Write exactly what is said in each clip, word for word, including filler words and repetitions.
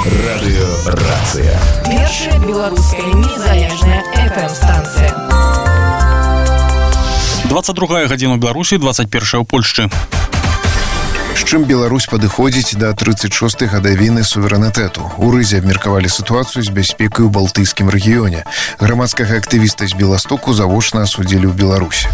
Радыёрацыя. Першая беларуская незалежная эф эм-станцыя. двадцать другая гадзіна ў Беларусі, двадцать першая ў Польшчы. З чым Беларусь падыходзіць да тридцать шостой гадавіны суверэнітэту. У Рызе абмеркавалі сітуацыю з бяспекай у балтыйскім рэгіёне. Грамадскага актывіста з Беластоку завочна асудзілі ў Беларусі.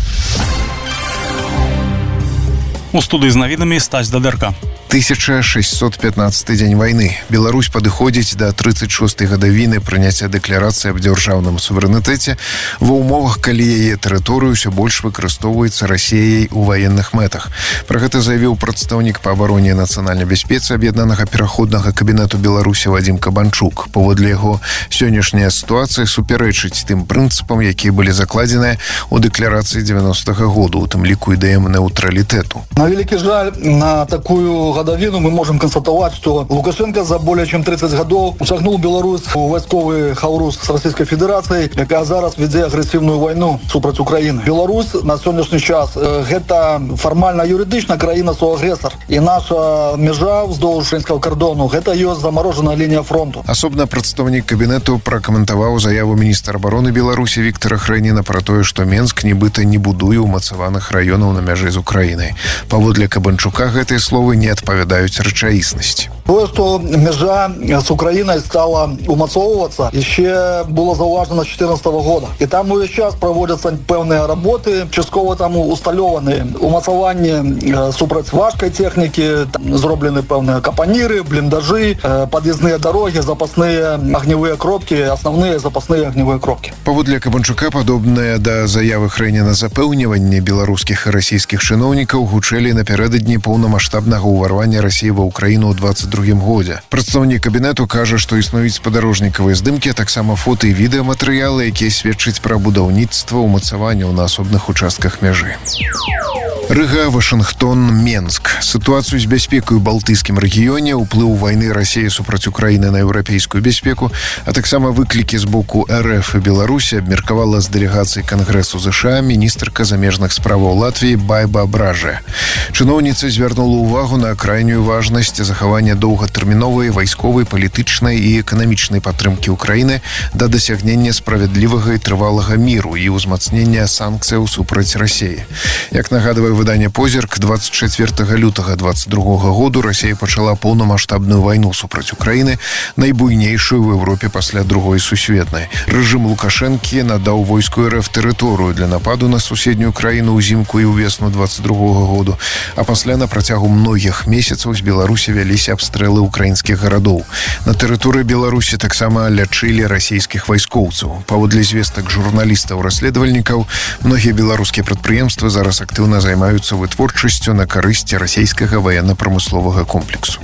У студыі з навінамі Стась Дадэрка. тысяча шестьсот пятнадцаты дзень вайны. Беларусь падыходзіць да тридцать шостой гадавіны прыняцця дэкларацыі аб дзяржаўным суверэнітэце ва ўмовах, калі яе тэрыторыю ўсё больш выкарыстоўваецца Расіяй у ваенных мэтах. Пра гэта заявіў прадстаўнік па абароне і нацыянальнай бяспецы аб'яднанага пераходнага кабінету Беларусі Вадзім Кабанчук. Паводле яго, сённяшняя сітуацыя супярэчыць тым прынцыпам, якія былі закладзеныя ў дэкларацыі дзевяностага году, у тым ліку ідэям нейтралітэту. На вялікі жаль, на такую гадавіну мы можем констатовать, что Лукашенко за более чем тридцать годов усагнул Беларусь у войсковый хаурус с Российской Федерацией, якая зараз ведзе агрэсіўную войну супраць Украины. Беларусь на сённяшні час гэта формально юридычна краіна суагрэсар, і наша межа ўздоўж украінскага кордону гэта ёсць замороженная лінія фронту. Асобна прадстаўнік кабінету пракаментаваў заяву міністра обороны Беларусі Віктора Хрэніна пра тое, што Менск нібыта не будуе ўмацаваных раёнаў на мяжы з Украінай. Паводле Кабанчука гэтыя словы не адпавядаюць рэчаіснасці. Тое, што мяжа з Украінай стала умацоўвацца, яшчэ было заўважана з чатырнаццатага года. І там увесь час праводзяцца пэўныя работы, часткова там усталёваныя умацаванні супраць важкай тэхнікі, зроблены пэўныя капаніры, бліндажы, пад'ездныя дарогі, запасныя агнявыя кропкі, асноўныя запасныя агнявыя кропкі. Паводле Кабанчука, падобнае да заявы Хрэніна запэўніванне беларускіх і расійскіх чыноўнікаў гучэлі напярэдадні поўнамаштабнага ўварвання Расіі ва Ўкраіну ў двадцать другім годзе. Прадстаўнік кабінету кажа, што існуюць спадарожнікавыя здымкі, а таксама фота і відэаматэрыялы, якія сведчаць пра будаўніцтва ўмацаванняў на асобных участках мяжы. Рыга, Вашынгтон, Менск. Сітуацыю з бяспекай у балтыйскім рэгіёне, уплыў вайны Расіі супраць Украіны на еўрапейскую бяспеку, а таксама выклікі з боку эр эф і Беларусі абмеркавала з дэлегацыі Кангрэсу ЗША міністрка замежных справаў Латвіі Байба Бражэ. Чыноўніца звярнула ўвагу на крайнюю важнасць захавання доўгатэрміновай вайсковай, палітычнай і эканамічнай падтрымкі Украіны да дасягнення справядлівага і трывалага міру і ўзмацнення санкцыяў супраць Расіі. Як нагадвае выданне «Позірк», двадцать чацвёртага лютага двадцать другога году Расія пачала поўнамаштабную вайну супраць Украіны, найбуйнейшую в Еўропе пасля другой сусветнай. Рэжым Лукашэнкі надаў войску эр эф тэрыторыю для нападу на суседнюю краіну ўзімку і ўвесну двадцать другога году, а пасля на працягу многіх месяцаў з Беларусі вяліся абстрэлы украінскіх гарадоў. На тэрыторыі Беларусі таксама лячылі расійскіх вайскоўцаў. Паводле звестак журналістаў-расследавальнікаў, многія беларускія прадпрыемствы зараз актыўна займаюцца вытворчасцю на карысці расійскага ваенна-прамысловага комплексу.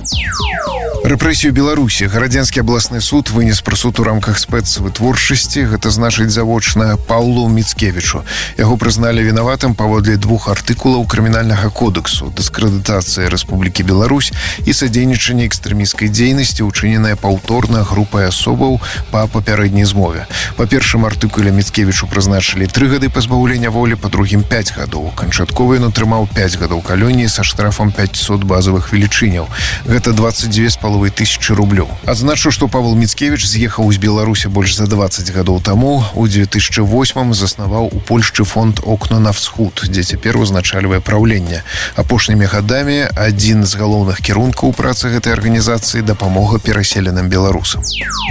Рэпрэсію Беларусі. Гарадзенскі абласны суд вынес прысуд у рамках спецвытворчасці, гэта значыць завочна Паўлу Міцкевічу. Яго прызналі вінаватым паводле двух артыкулаў крымінальнага кодексу: дыскрэдытацыя Рэспублікі Беларусь і садзейнічанне экстрэмісцкай дзейнасці, учыненая паўторна групай асобаў па папярэдняй змове. Па першым артыкуле Міцкевічу прызначылі тры гады пазбаўлення волі, па другім пяць гадоў. Канчаткова ён атрымаў пяць гадоў калоніі са штрафам пятьсот базавых велічыняў. Гэта двадцать две з паловай тысячы рублёў. Адзначу, што Павел Міцкевіч з'ехаў з Беларусі больш за двадцать гадоў таму. У две тысячи восьмым заснаваў у Польшчы фонд «Окна на всход», дзе цяпер узначальвае праўленне. Апошнімі гадамі адзін з галоўных кірункаў працы гэтай арганізацыі — дапамога пераселеным беларусам.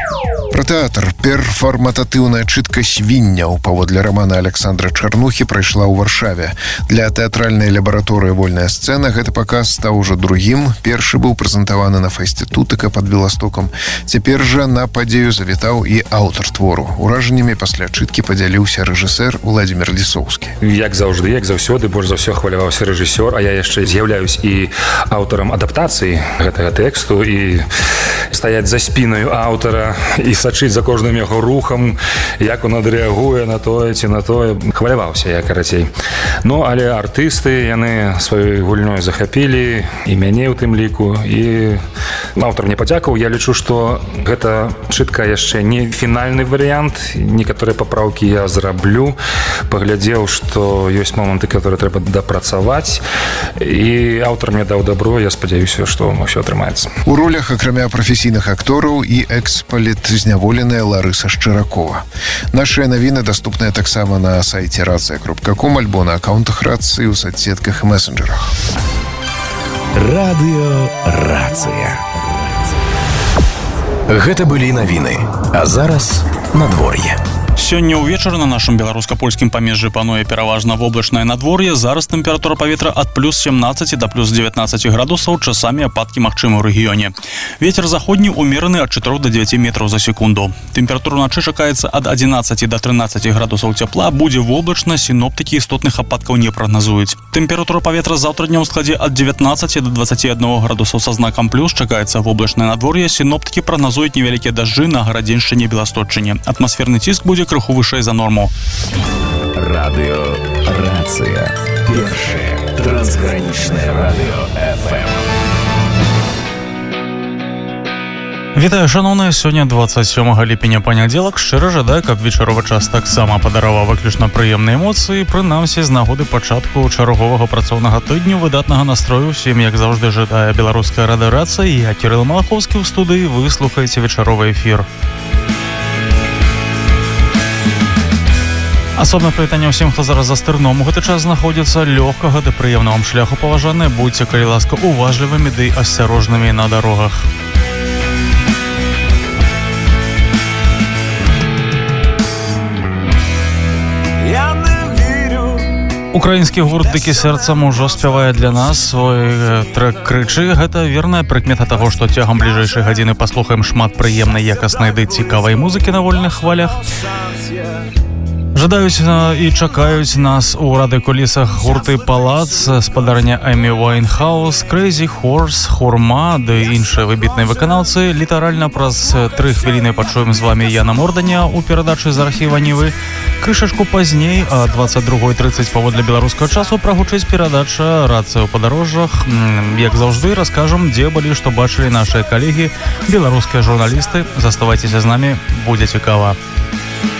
Пра тэатр. Перфармататыўная чытка «Свінняў» паводле рамана Александра Чарнухі прайшла ў Варшаве. Для тэатральнай лабараторыі «Вольная сцэна» гэты паказ стаў ужо другім. Першы быў прэзентаваны на фэсце Тутыка пад Беластокам. Цяпер жа на падзею завітаў і аўтар твору. Уражаннямі пасля чыткі падзяліўся рэжысэр Владзімір Лісоўскі. Як заўжды, як заўсёды, больш за ўсё хваляваўся рэжысёр, а я яшчэ з'яўляюсь і аўтарам адаптацыі гэтага тэксту, і стаяць за спінаю аўтара і сачыць за кожным яго рухам, як он адрэагуе на тое ці на тое. Хваляваўся я, карацей. Ну, але артысты, яны сваёй гульнёй захапілі, і мяне ў тым ліку, і аўтар мне падзякаў. Я лічу, што гэта чытка яшчэ не фінальны варыянт. Некаторыя папраўкі я зраблю. Паглядзеў, што ёсць моманты, которые трэба дапрацаваць, і аўтар мне даў дабро. Я спадзяюся, што ўсё атрымаецца. У ролях, акрамя прафесійных прафесійных актораў і экс-палітзняволеная Ларыса Шчыракова. Нашыя навіны даступныя таксама на сайце рацыя кропка ком альбо на аккаунтах рацыі ў соцсетках і месенджерах. Радыё Рацыя. Гэта былі навіны, а зараз надвор'е. Сёння ўвечары на нашым беларуска-польскім памежжы пануе пераважна воблачнае надвор'е. Зараз тэмпература паветра ад плюс семнаццаць да плюс дзевятнаццаць градусаў, часамі ападкі магчымы ў рэгіёне. Вецер заходні ўмераны ад чатырох да дзевяці метраў за секунду. Тэмпература ўначы чакаецца ад адзінаццаці да трынаццаці градусаў цяпла, будзе воблачна, сіноптыкі істотных ападкаў не прагназуюць. Тэмпература паветра заўтра днём у складзе ад дзевятнаццаці да дваццаці аднаго градусаў са знакам плюс, чакаецца воблачнае надвор'е, сіноптыкі прагназуюць невялікія дажджы на гарадзеншчыне і Беласточчыне. Атмасферны ціск будзе крыху вышэй за норму. Радыё Рацыя. Першае трансгранічнае радыё эф эм. Вітаю, шановныя, сёння дваццаць сёмага ліпеня панядзелак. Шчыра жадаю, каб вечаровы час таксама падараваў выключна прыемныя эмоцыі. Прынамсі, з нагоды пачатку чарговага працоўнага тыдню выдатнага настрою усім, як заўжды, жадае беларуская радыёрацыя. Я Кірыл Малахоўскі ў студыі. Вы слухаеце вечаровы эфір. Асобна прывітанне ўсім, хто зараз за стырном у гэты час знаходзіцца. Лёгкага да прыемнага вам шляху, паважаныя. Будьце, калі ласка, уважлівымі ды асцярожнымі на дарогах. Украінскі гурт «Дыкі сэрцам» ужо спявае для нас свой трэк «Крычы». Гэта верная прыкмета таго, што цягам бліжэйшай гадзіны паслухаем шмат прыемнай, якаснай ды цікавай музыкі на вольных хвалях. Жадаюць і чакаюць нас у радыёкулісах гурты «Палац», спадарня Эмі Вайнхаус, «Crazy Horse», «Хурма» ды іншыя выбітныя выканаўцы. Літаральна праз тры хвіліны пачуем з вамі Яна Морданя ў перадачы з архіва Нівы. Крышачку пазней, а дваццаць другой трыццаць паводле беларускага часу, прагучыць перадача «Рацыя ў падарожжах». Як заўжды, раскажам, дзе былі, што бачылі нашыя калегі, беларускія журналісты. Заставайцеся з намі, будзе цікава.